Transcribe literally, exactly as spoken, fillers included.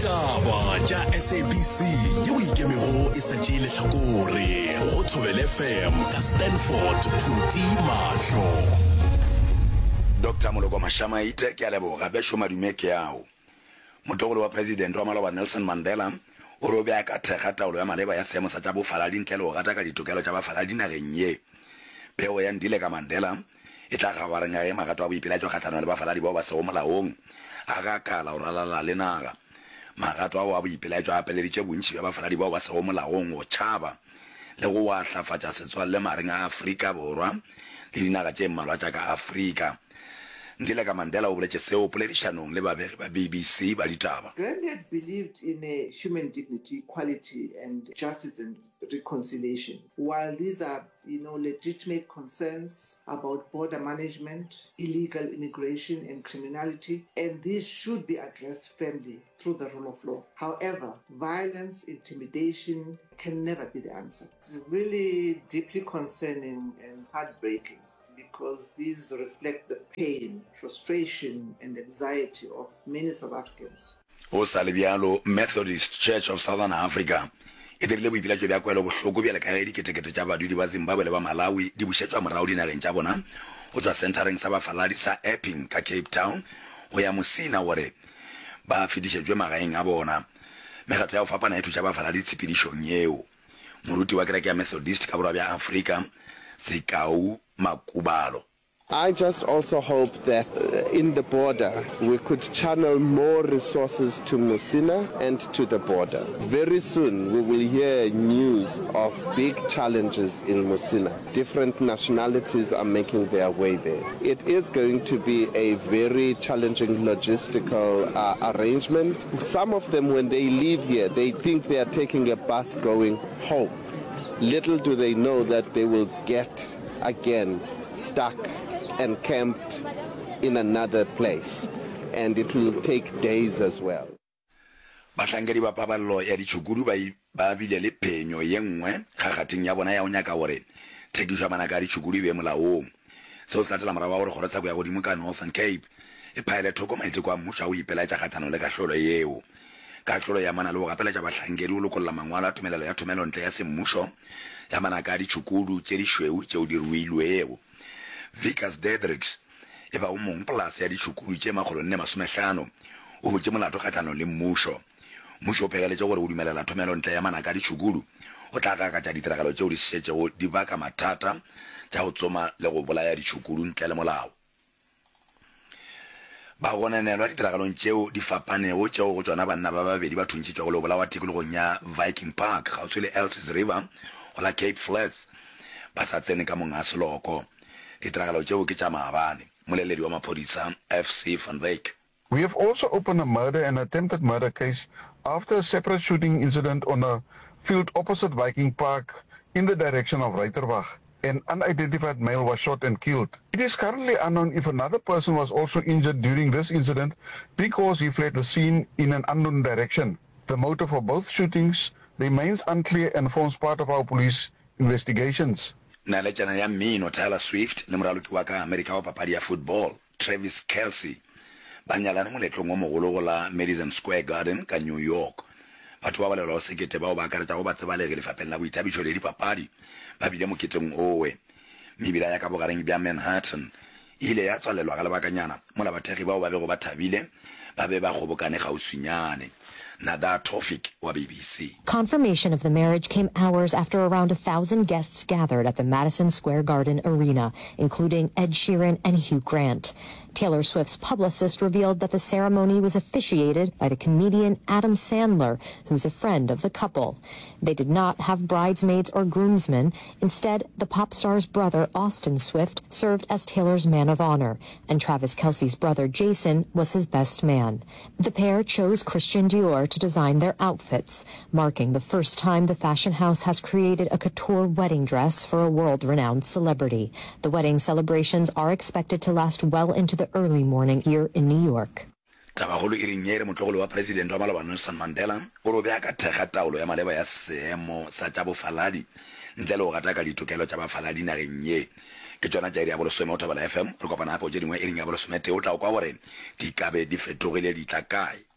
Ditaba tša S A B C yeo ikemego e sa tšeele hlakore go Thobela F M ka Stanford Phuti Mahlo. Doctor Moloko Mashamaite ke a leboga be šoma dume ke yao. Motogolo wa president wa Maloba Nelson Mandela o robe a ka thega taolo ya maleba ya seemo sa tša bofaladi ntle le go gata ka ditokelo tša bafaladi nageng ye. Peo ya Ndile ka Mandela e tla gabaranya ge magato a boipelaetšo kgatlhanong le bafaladi bao ba sego molaong a ga kala o ralala le naga. Magato ao a boipelaetšo a peleditše bontši bja bafaladi bao ba sego molaong go tšhaba le go wa hlafatša setswalle mareng a Afrika Borwa le dinaga tše mmalwa tša ka Afrika. Ndile ka Mandela o boletše seo poledišanong le babegi ba B B C ba ditaba. Granddad believed in a human dignity, equality, and justice and reconciliation. While these are, you know, legitimate concerns about border management, illegal immigration, and criminality, and these should be addressed firmly through the rule of law. However, violence, intimidation can never be the answer. It's really deeply concerning and heartbreaking, because these reflect the pain, frustration, and anxiety of many South Africans. O Salibiano Methodist Church of Southern Africa e dirile boipelaetšo bja kwelo bohloko bja le ka ge diketekete tša badudi ba Zimbabwe le ba Malawi di bušetšwa morago dinageng tša bona go tšwa centereng sa bafaladi sa Epping ka Cape Town go ya Mosina gore ba fetišetšwe magaeng a bona. Megato ya go fapana e thuša bafaladi tshepedišong yeo. Moruti wa kereke ya Methodist ka borwa bja Afrika Sekau Makubalo. I just also hope that uh, in the border we could channel more resources to Musina and to the border. Very soon we will hear news of big challenges in Musina. Different nationalities are making their way there. It is going to be a very challenging logistical uh, arrangement. Some of them, when they leave here, they think they are taking a bus going home. Little do they know that they will get again stuck and camped in another place, and it will take days as well. Batlhankedi ba paballo ya ditšhukudu ba bile le phenyo ye nngwe kgakgathing ya bona ya go nyaka gore thekišo ya manaka a ditšhukudu e be molaong. Seo se latela morago wa gore kgorotsheko ya godimo ka Northern Cape e phaele thoko maiteko a mmušo a go ipelaetša kgatlhanong le kahlolo yeo. Kahlolo ya mana le go gapeletša batlhankedi go lokolola mangwalo a tumelelo ya thomelontle ya semmušo ya manaka a ditšhukudu tše dišweu tšeo di ruilwego. Vikas Dedricks e ba o mong polase ya ditšhukudu tše makgolo nne masomehlano o botše molato kgatlhanong le mmušo. Mmušo o phegeletše gore o dumelela thomelontle ya manaka a ditšhukudu o tla akakatša ditiragalo tšeo di šetšego di baka mathata tša go tsoma le go bolaya ditšhukudu ntle le molao. Ba gonanelwa ditiragalong tšeo di fapanego tšeo go tšona banna ba babedi ba thuntšitšwa go le bolawa tikologong ya Viking Park gautshwe le Elsies River go la Cape Flats ba sa tsene ka mong a seloko. Ditiragalo tšeo ke tša maabane. Moleledi wa maphodisa F C van Wyk. We have also opened a murder and attempted murder case after a separate shooting incident on a field opposite Viking Park in the direction of Reiterbach. An unidentified male was shot and killed. It is currently unknown if another person was also injured during this incident because he fled the scene in an unknown direction. The motive for both shootings remains unclear and forms part of our police investigations. Nalejana ya mmino Taylor Swift le moraloki wa ka America wa papadi ya football Travis Kelce ba nyalane moletlong o mogolo go la Madison Square Garden ka New York. Batho ba ba lelo sekete bao ba akaretša go ba tsebalege lefapeng la boithabišo le dipapadi ba bile moketeng owe. Mebila ya ka bogareng bja Manhattan ile ya tswalelwa ka lebakanyana mola bathegi bao ba bego ba thabile ba be ba kgobokane gauswinyane. Nada Tofik wa B B C. Confirmation of the marriage came hours after around a thousand guests gathered at the Madison Square Garden arena, including Ed Sheeran and Hugh Grant. Taylor Swift's publicist revealed that the ceremony was officiated by the comedian Adam Sandler, who's a friend of the couple. They did not have bridesmaids or groomsmen. Instead, the pop star's brother, Austin Swift, served as Taylor's man of honor, and Travis Kelce's brother, Jason, was his best man. The pair chose Christian Dior to design their outfits, marking the first time the fashion house has created a couture wedding dress for a world-renowned celebrity. The wedding celebrations are expected to last well into the early morning here in New York. Tabagolo irinyere motlogolo wa president wa Maloba Nelson Mandela o robe ka thega taolo ya maleba ya seemo sa tša bofaladi ntle le go gata ka ditokelo tša bafaladi nageng ye. Ke tsona tša iri ya bolesome o Thobela F M re kopana gape o tše dingwe iring ya bolesome tee o tla o kwa gore di kabe di fetogile di tla kae.